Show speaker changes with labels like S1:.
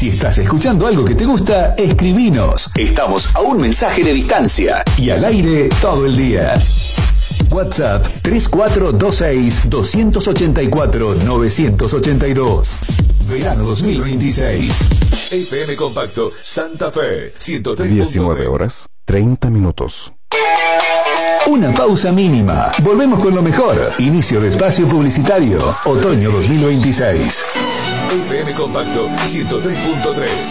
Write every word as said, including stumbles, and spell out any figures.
S1: Si estás escuchando algo que te gusta, escribinos. Estamos a un mensaje de distancia y al aire todo el día. WhatsApp tres cuatro dos seis, dos ocho cuatro, nueve ocho dos. Verano dos mil veintiséis. F M Compacto Santa Fe ciento tres.
S2: diecinueve horas, treinta minutos.
S1: Una pausa mínima. Volvemos con lo mejor. Inicio de espacio publicitario. Otoño dos mil veintiséis. F M Compacto ciento tres punto tres.